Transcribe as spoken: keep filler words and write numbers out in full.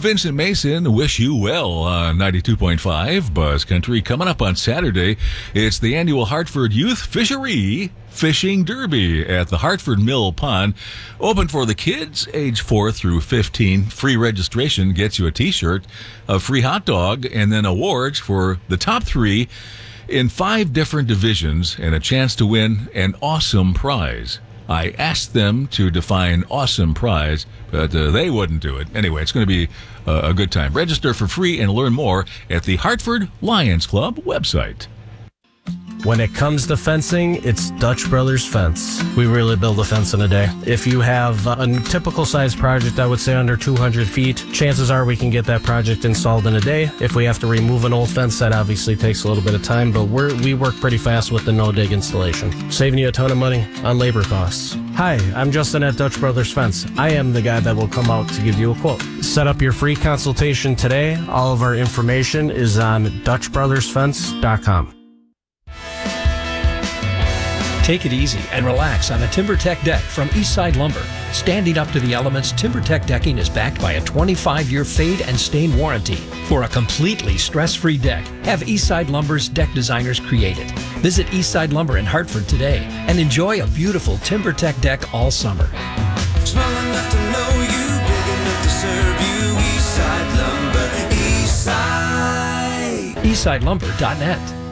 Vincent Mason, wish you well on ninety-two point five Buzz Country. Coming up on Saturday, it's the annual Hartford Youth Fishery Fishing Derby at the Hartford Mill Pond. Open for the kids, age four through fifteen. Free registration gets you a t-shirt, a free hot dog, and then awards for the top three in five different divisions and a chance to win an awesome prize. I asked them to define awesome prize, but uh, they wouldn't do it. Anyway, it's going to be uh, a good time. Register for free and learn more at the Hartford Lions Club website. When it comes to fencing, it's Dutch Brothers Fence. We really build a fence in a day. If you have a typical size project, I would say under two hundred feet, chances are we can get that project installed in a day. If we have to remove an old fence, that obviously takes a little bit of time, but we're, we work pretty fast with the no-dig installation, saving you a ton of money on labor costs. Hi, I'm Justin at Dutch Brothers Fence. I am the guy that will come out to give you a quote. Set up your free consultation today. All of our information is on dutch brothers fence dot com. Take it easy and relax on a TimberTech deck from Eastside Lumber. Standing up to the elements, TimberTech decking is backed by a twenty-five year fade and stain warranty. For a completely stress-free deck, have Eastside Lumber's deck designers create it. Visit Eastside Lumber in Hartford today and enjoy a beautiful TimberTech deck all summer. Small enough to know you, big enough to serve you. Eastside Lumber, Eastside. eastside lumber dot net.